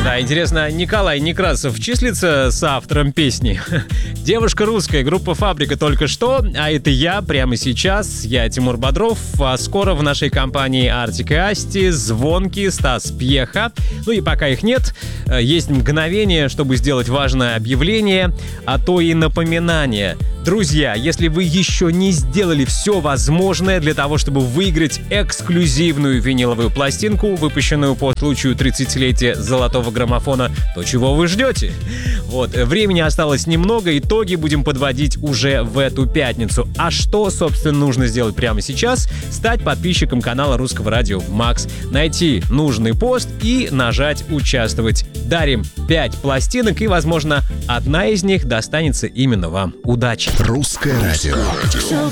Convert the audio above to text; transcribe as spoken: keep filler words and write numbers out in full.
Да, интересно, Николай Некрасов числится с автором песни? Девушка русская, группа «Фабрика» только что, а это я прямо сейчас, я Тимур Бодров, а скоро в нашей компании Артик и Асти, Звонки, Стас Пьеха. Ну и пока их нет, есть мгновение, чтобы сделать важное объявление, а то и напоминание. Друзья, если вы еще не сделали все возможное для того, чтобы выиграть эксклюзивную виниловую пластинку, выпущенную по случаю тридцатилетия золотого граммофона, то чего вы ждете? Вот, времени осталось немного, итоги будем подводить уже в эту пятницу. А что, собственно, нужно сделать прямо сейчас? Стать подписчиком канала Русского радио Макс, найти нужный пост и нажать «Участвовать». Дарим пять пластинок, и, возможно, одна из них достанется именно вам. Удачи! Русское радио.